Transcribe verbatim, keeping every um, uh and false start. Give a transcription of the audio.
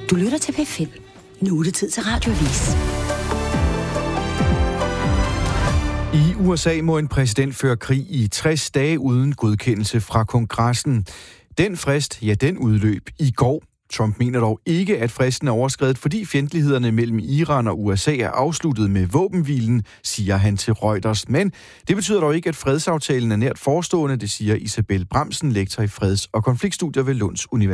Du lytter til P fem. Nu er det tid til Radioavis. I U S A må en præsident føre krig i tres dage uden godkendelse fra kongressen. Den frist, ja, den udløb i går. Trump mener dog ikke, at fristen er overskredet, fordi fjendtlighederne mellem Iran og U S A er afsluttet med våbenhvilen, siger han til Reuters. Men det betyder dog ikke, at fredsaftalen er nært forestående, det siger Isabel Bramsen, lektor i freds- og konfliktstudier ved Lunds Universitet.